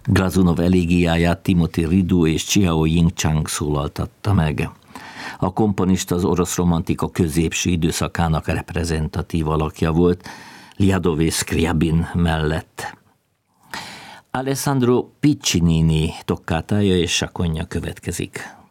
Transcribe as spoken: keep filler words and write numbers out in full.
Glazunov elégiáját Timothy Ridu és Chiao Ying-chang szólaltatta meg. A komponista az orosz romantika középső időszakának reprezentatív alakja volt, Liadov és Scriabin mellett. Alessandro Piccinini tokkátája és sakonja következik.